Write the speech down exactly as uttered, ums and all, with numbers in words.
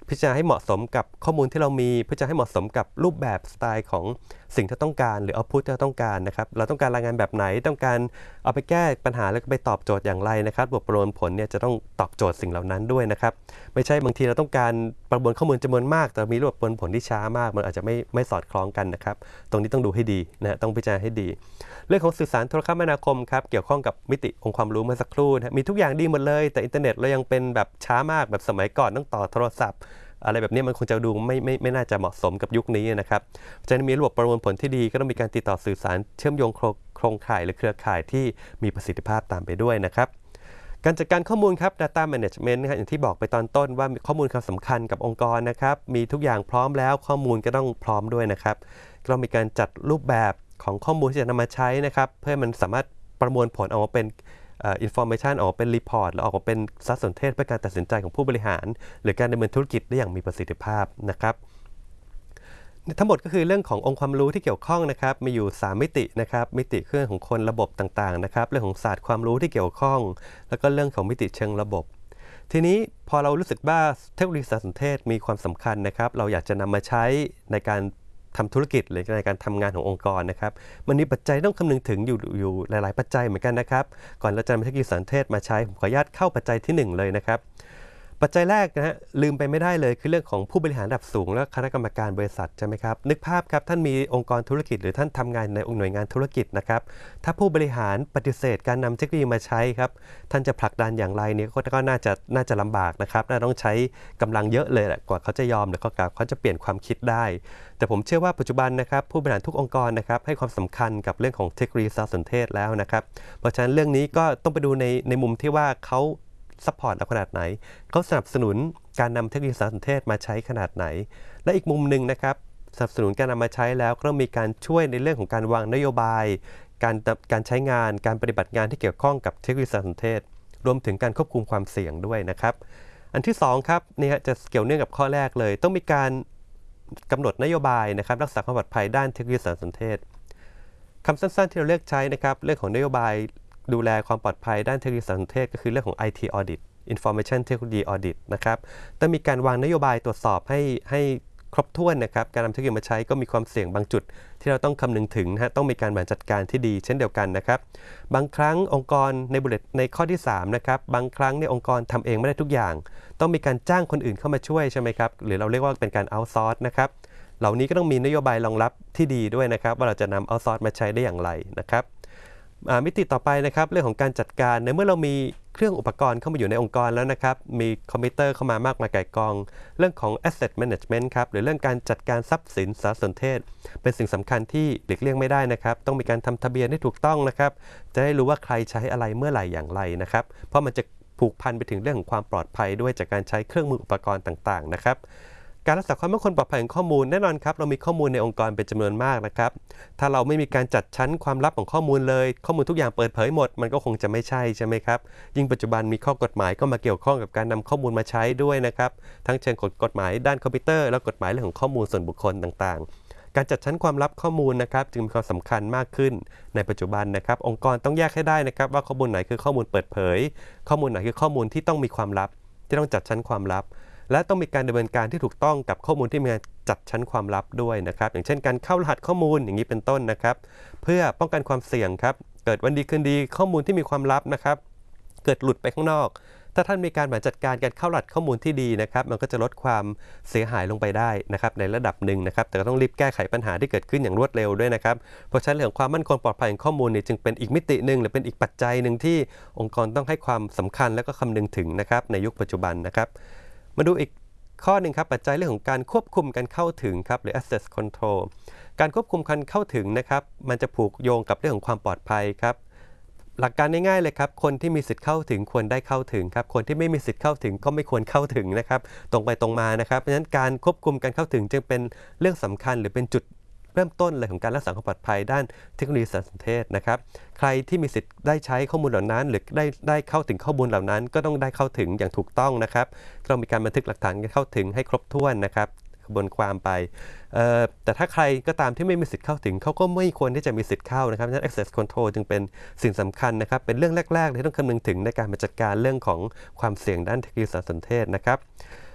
พิจารณาให้เหมาะสมกับข้อมูลที่เรามีพิจารณาให้เหมาะสมกับรูปแบบสไตล์ของสิ่งที่ต้องการหรือ output ที่เราต้องการนะครับเราต้องการรายงานแบบไหนต้องการเอาไปแก้ปัญหาแล้วก็ไปตอบโจทย์อย่างไรนะครับระบบประมวลผลเนี่ยจะต้องตอบโจทย์สิ่งเหล่านั้นด้วยนะครับไม่ใช่บางทีเราต้องการประมวลข้อมูลจำนวนมากแต่มีระบบประมวลผลที่ช้ามากมันอาจจะไม่ไม่สอดคล้องกันนะครับตรงนี้ต้องดูให้ดีนะต้องพิจารณาให้ดีเรื่องของสื่อสารโทรคมนาคมครับเกี่ยวข้องกับมิติองค์ความรู้เมื่อสักครู่นะมีทุกอย่างดีหมดเลยแต่อินเทอร์เน็ตเรายังเป็นแบบช้ามากแบบสมัยก่อนต้องต่อโทรศัพท์อะไรแบบนี้มันคงจะดูไม่ไม่ไม่น่าจะเหมาะสมกับยุคนี้นะครับจะมีระบบประมวลผลที่ดีก็ต้องมีการติดต่อสื่อสารเชื่อมโยงโครงข่ายหรือเครือข่ายที่มีประสิทธิภาพตามไปด้วยนะครับการจัดการข้อมูลครับ data management นะครับอย่างที่บอกไปตอนต้นว่าข้อมูลความสำคัญกับองค์กรนะครับมีทุกอย่างพร้อมแล้วข้อมูลก็ต้องพร้อมด้วยนะครับก็ต้องมีการจัดรูปแบบของข้อมูลที่จะนำมาใช้นะครับเพื่อมันสามารถประมวลผลออกมาเป็นอินฟอร์เมชันออกมาเป็นรีพอร์ตแล้วออกมาเป็นสารสนเทศเพื่อการตัดสินใจของผู้บริหารหรือการดำเนินธุรกิจได้อย่างมีประสิทธิภาพนะครับทั้งหมดก็คือเรื่องขององค์ความรู้ที่เกี่ยวข้องนะครับมีอยู่สามมิตินะครับมิติเรื่องของคนระบบต่างๆนะครับเรื่องของศาสตร์ความรู้ที่เกี่ยวข้องแล้วก็เรื่องของมิติเชิงระบบทีนี้พอเรารู้สึกว่าเทคโนโลยีสารสนเทศมีความสำคัญนะครับเราอยากจะนำมาใช้ในการทำธุรกิจหรือในการทำงานขององค์กรนะครับมันมีปัจจัยต้องคำนึงถึงอยู่อยู่หลายๆปัจจัยเหมือนกันนะครับก่อนเราจะนำเทคโนโลยีสารสนเทศมาใช้ผมขออนุญาตเข้าปัจจัยที่หนึ่งเลยนะครับปัจจัยแรกนะฮะลืมไปไม่ได้เลยคือเรื่องของผู้บริหารระดับสูงและคณะกรรมการบริษัทใช่ไหมครับนึกภาพครับท่านมีองค์กรธุรกิจหรือท่านทำงานในหน่วยงานธุรกิจนะครับถ้าผู้บริหารปฏิเสธการนำเทคโนโลยีมาใช้ครับท่านจะผลักดันอย่างไรเนี่ยก็น่าจะน่าจะลำบากนะครับน่าต้องใช้กำลังเยอะเลยแหละกว่าเขาจะยอมหรือเขาเขาจะเปลี่ยนความคิดได้แต่ผมเชื่อว่าปัจจุบันนะครับผู้บริหารทุกองค์กรนะครับให้ความสำคัญกับเรื่องของเทคโนโลยีสารสนเทศแล้วนะครับเพราะฉะนั้นเรื่องนี้ก็ต้องไปดูในในมุมที่ว่าเขาซัพพอร์ตเราขนาดไหนเขาสนับสนุนการนำเทคโนโลยีสารสนเทศมาใช้ขนาดไหนและอีกมุมหนึ่งนะครับสนับสนุนการนำมาใช้แล้วก็ต้องมีการช่วยในเรื่องของการวางนโยบายการการใช้งานการปฏิบัติงานที่เกี่ยวข้องกับเทคโนโลยีสารสนเทศรวมถึงการควบคุมความเสี่ยงด้วยนะครับอันที่สองครับนี่ฮะจะเกี่ยวเนื่องกับข้อแรกเลยต้องมีการกำหนดนโยบายนะครับรักษาความปลอดภัยด้านเทคโนโลยีสารสนเทศคำสั้นๆที่เราเลือกใช้นะครับเรื่องของนโยบายดูแลความปลอดภัยด้านเทคโนโลยีสารสนเทศก็คือเรื่องของ ไอ ที Audit Information Technology Audit นะครับต้องมีการวางนโยบายตรวจสอบให้ให้ครบถ้วนนะครับการนำเทคโนโลยีมาใช้ก็มีความเสี่ยงบางจุดที่เราต้องคำนึงถึงนะฮะต้องมีการบริหารจัดการที่ดีเช่นเดียวกันนะครับบางครั้งองค์กรในบุลเลตในข้อที่สามนะครับบางครั้งในองค์กรทำเองไม่ได้ทุกอย่างต้องมีการจ้างคนอื่นเข้ามาช่วยใช่ไหมครับหรือเราเรียกว่าเป็นการ outsource นะครับเหล่านี้ก็ต้องมีนโยบายรองรับที่ดีด้วยนะครับว่าเราจะนำ outsource มาใช้ได้อย่างไรนะครับมิติต่อไปนะครับเรื่องของการจัดการในเมื่อเรามีเครื่องอุปกรณ์เข้ามาอยู่ในองค์กรแล้วนะครับมีคอมพิวเตอร์เข้ามามากมายไก่กองเรื่องของ asset management ครับหรือเรื่องการจัดการทรัพย์สินสารสนเทศเป็นสิ่งสำคัญที่หลีกเลี่ยงไม่ได้นะครับต้องมีการทำทะเบียนให้ถูกต้องนะครับจะได้รู้ว่าใครใช้อะไรเมื่อไหร่อย่างไรนะครับเพราะมันจะผูกพันไปถึงเรื่องของความปลอดภัยด้วยจากการใช้เครื่องมืออุปกรณ์ต่างๆนะครับการรักษาความมั่นคงปลอดภัยของข้อมูลแน่นอนครับเรามีข้อมูลในองค์กรเป็นจำนวนมากนะครับถ้าเราไม่มีการจัดชั้นความลับของข้อมูลเลยข้อมูลทุกอย่างเปิดเผยหมดมันก็คงจะไม่ใช่ใช่ไหมครับยิ่งปัจจุบันมีข้อกฎหมายก็มาเกี่ยวข้องกับการนำข้อมูลมาใช้ด้วยนะครับทั้งเชิงกฎหมายด้านคอมพิวเตอร์และกฎหมายเรื่องของข้อมูลส่วนบุคคลต่างๆการจัดชั้นความลับข้อมูลนะครับจึงมีความสำคัญมากขึ้นในปัจจุบันนะครับองค์กรต้องแยกให้ได้นะครับว่าข้อมูลไหนคือข้อมูลเปิดเผยข้อมูลไหนคือข้อมูลที่ต้องมีความลับที่ต้องจัดชั้นความลับและต้องมีการดำเนินการที่ถูกต้องกับข้อมูลที่มีการจัดชั้นความลับด้วยนะครับอย่างเช่นการเข้ารหัสข้อมูลอย่างนี้เป็นต้นนะครับเพื่อป้องกันความเสี่ยงครับเกิดวันดีคืนดีข้อมูลที่มีความลับนะครับเกิดหลุดไปข้างนอกถ้าท่านมีการบริหารจัดการการเข้ารหัสข้อมูลที่ดีนะครับมันก็จะลดความเสียหายลงไปได้นะครับในระดับหนึ่งนะครับแต่ก็ต้องรีบแก้ไขปัญหาที่เกิดขึ้นอย่างรวดเร็วด้วยนะครับเพราะฉะนั้นเรื่องความมั่นคงปลอดภัยของข้อมูลนี่จึงเป็นอีกมิติหนึ่งหรือเป็นอีกปัจจัยหนึ่งที่องค์กรต้องให้ความสำคัญและก็คำนึงถึงนะครับในยุคปัจจุบันนะครับมาดูอีกข้อหนึ่งครับปัจจัยเรื่องของการควบคุมการเข้าถึงครับหรือ access control การควบคุมการเข้าถึงนะครับมันจะผูกโยงกับเรื่องของความปลอดภัยครับหลักการง่ายๆเลยครับคนที่มีสิทธิ์เข้าถึงควรได้เข้าถึงครับคนที่ไม่มีสิทธิ์เข้าถึงก็ไม่ควรเข้าถึงนะครับตรงไปตรงมานะครับเพราะฉะนั้นการควบคุมการเข้าถึงจึงเป็นเรื่องสำคัญหรือเป็นจุดเริ่มต้นเลยของการรักษาความปลอดภัยด้านเทคโนโลยีสารสนเทศนะครับใครที่มีสิทธิ์ได้ใช้ข้อมูลเหล่านั้นหรือได้ได้เข้าถึงข้อมูลเหล่านั้นก็ต้องได้เข้าถึงอย่างถูกต้องนะครับต้องมีการบันทึกหลักฐานการเข้าถึงให้ครบถ้วนนะครับกระบวนความไปแต่ถ้าใครก็ตามที่ไม่มีสิทธิ์เข้าถึงเขาก็ไม่ควรที่จะมีสิทธิ์เข้านะครับฉะนั้น access control จึงเป็นสิ่งสำคัญนะครับเป็นเรื่องแรกๆที่ต้องคำนึงถึงในการจัดการเรื่องของความเสี่ยงด้านเทคโนโลยีสารสนเทศนะครับ